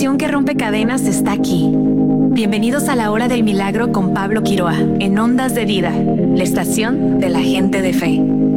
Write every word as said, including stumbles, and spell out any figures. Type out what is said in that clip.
estación que rompe cadenas está aquí. Bienvenidos a la Hora del Milagro con Pablo Quiroa, en Ondas de Vida, la estación de la gente de fe.